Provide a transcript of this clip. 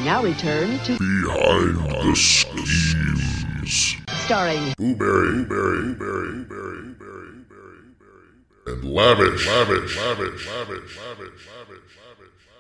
now return to Behind the Schemes. starring Blueberry, and Lavish.